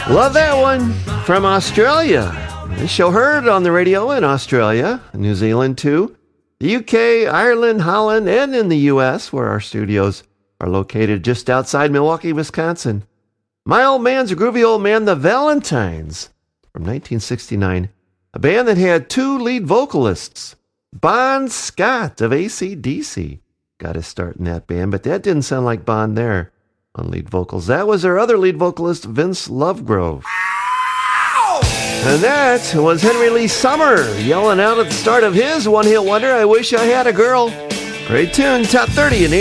Love that one from Australia. This show heard on the radio in Australia, New Zealand too, the UK, Ireland, Holland, and in the US, where our studios are located just outside Milwaukee, Wisconsin. My Old Man's a Groovy Old Man, the Valentines, from 1969. A band that had two lead vocalists. Bon Scott of AC/DC got his start in that band, but that didn't sound like Bon there on lead vocals. That was their other lead vocalist, Vince Lovegrove. And that was Henry Lee Summer yelling out at the start of his one-hit wonder, I Wish I Had a Girl. Great tune, top 30 in